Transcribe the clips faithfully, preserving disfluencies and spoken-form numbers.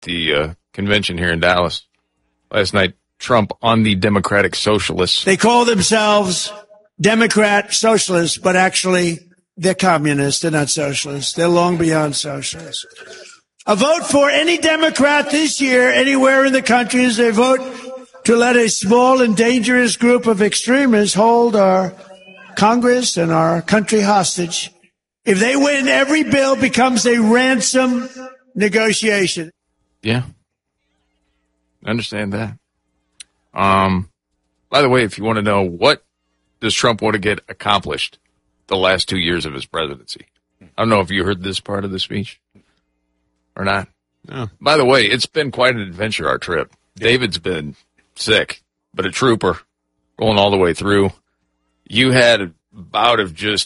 the uh, convention here in Dallas last night. Trump on the Democratic Socialists. They call themselves Democrat Socialists, but actually they're communists. They're not socialists. They're long beyond socialists. A vote for any Democrat this year anywhere in the country is a vote to let a small and dangerous group of extremists hold our Congress and our country hostage. If they win, every bill becomes a ransom negotiation. Yeah. I understand that. Um, by the way, if you want to know what does Trump want to get accomplished the last two years of his presidency, I don't know if you heard this part of the speech or not. No. By the way, it's been quite an adventure, our trip. David's been sick, but a trooper going all the way through. You had a bout of just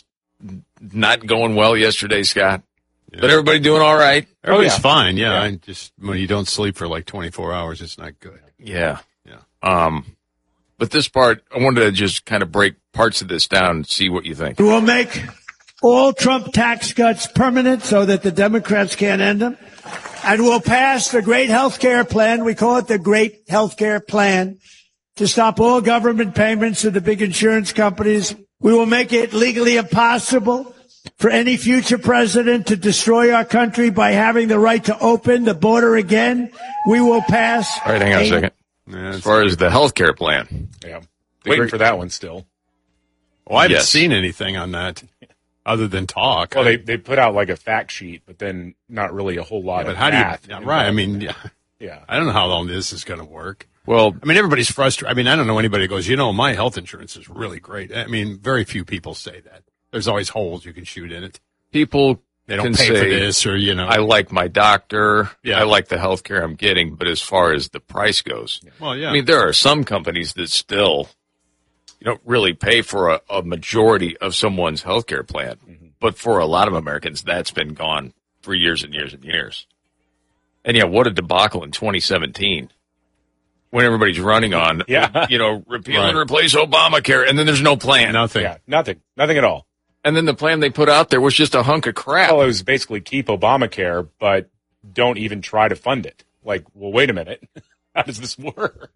not going well yesterday, Scott. Yeah. But everybody doing all right? Everybody's oh, yeah. fine, yeah. yeah. I just when you don't sleep for like twenty-four hours, it's not good. Yeah. Yeah. Um, but this part, I wanted to just kind of break parts of this down and see what you think. We'll make all Trump tax cuts permanent so that the Democrats can't end them. And we'll pass the great health care plan. We call it the great health care plan to stop all government payments to the big insurance companies. We will make it legally impossible for any future president to destroy our country by having the right to open the border again. We will pass. All right, hang on a, a second. Yeah, as far as the health care plan. Yeah. Waiting great, for that one still. Well, I haven't yes. seen anything on that other than talk. Well, they, they put out like a fact sheet, but then not really a whole lot yeah, but of how math. Do you, yeah, right. I mean, yeah. yeah. I don't know how long this is going to work. Well, I mean, everybody's frustrated. I mean, I don't know anybody who goes, you know, my health insurance is really great. I mean, very few people say that. There's always holes you can shoot in it. People they don't can pay say, for this or, you know. I like my doctor. Yeah. I like the health care I'm getting. But as far as the price goes, well, yeah. I mean, there are some companies that still you don't really pay for a, a majority of someone's health care plan. Mm-hmm. But for a lot of Americans, that's been gone for years and years and years. And, yeah, what a debacle in twenty seventeen. When everybody's running on, yeah. you know, repeal right. and replace Obamacare, and then there's no plan. Nothing. Yeah, nothing. Nothing at all. And then the plan they put out there was just a hunk of crap. Well, it was basically keep Obamacare, but don't even try to fund it. Like, well, wait a minute. How does this work?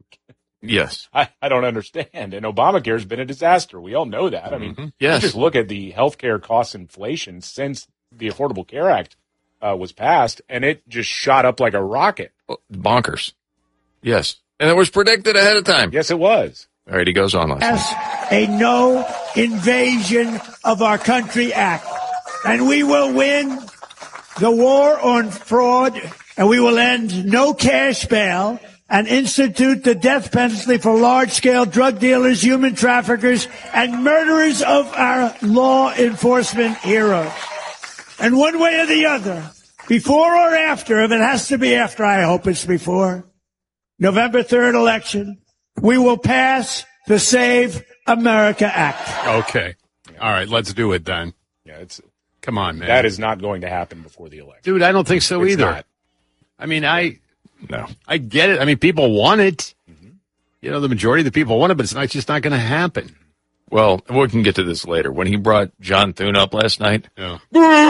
Yes. I, I don't understand. And Obamacare has been a disaster. We all know that. I mean, mm-hmm. yes. just look at the healthcare cost inflation since the Affordable Care Act uh, was passed, and it just shot up like a rocket. Bonkers. Yes. And it was predicted ahead of time. Yes, it was. All right, he goes on last As a no invasion of our country act. And we will win the war on fraud, and we will end no cash bail and institute the death penalty for large-scale drug dealers, human traffickers, and murderers of our law enforcement heroes. And one way or the other, before or after, if it has to be after, I hope it's before, November third election, we will pass the Save America Act. Okay. All right, let's do it then. Yeah, it's come on, man. That is not going to happen before the election. Dude, I don't think so it's either. Not. I mean, I no. I get it. I mean, people want it. Mm-hmm. You know, the majority of the people want it, but it's not it's just not going to happen. Well, we can get to this later. When he brought John Thune up last night. Yeah.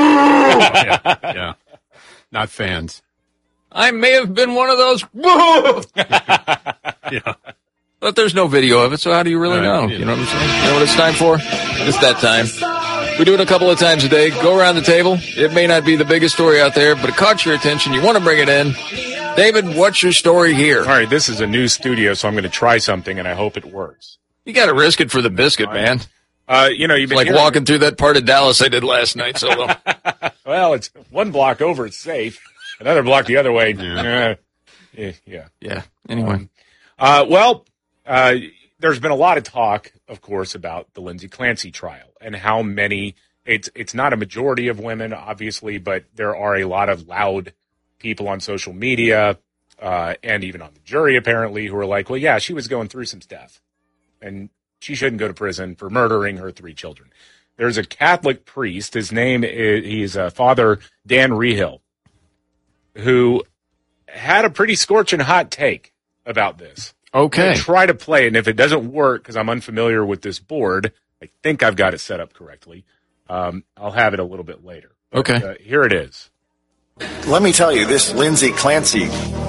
yeah. yeah. Not fans. I may have been one of those. yeah. But there's no video of it, so how do you really right, know? You know. you know what I'm saying? You know what it's time for? It's that time. We do it a couple of times a day. Go around the table. It may not be the biggest story out there, but it caught your attention. You want to bring it in. David, what's your story here? All right, this is a new studio, so I'm going to try something, and I hope it works. You got to risk it for the biscuit, right. man. Uh, you know, you've been it's like hearing... walking through that part of Dallas I did last night. So, well, it's one block over. It's safe. Another block the other way. Yeah. Uh, yeah. Yeah. Anyway. Um, uh, well, uh, there's been a lot of talk, of course, about the Lindsay Clancy trial and how many, it's, it's not a majority of women, obviously, but there are a lot of loud people on social media, uh, and even on the jury, apparently, who are like, well, yeah, she was going through some stuff and she shouldn't go to prison for murdering her three children. There's a Catholic priest. His name is, he's uh, Father Dan Rehill, who had a pretty scorching hot take about this. Okay. Try to play it, and if it doesn't work, because I'm unfamiliar with this board, I think I've got it set up correctly. Um, I'll have it a little bit later. But, okay. Uh, here it is. Let me tell you, this Lindsay Clancy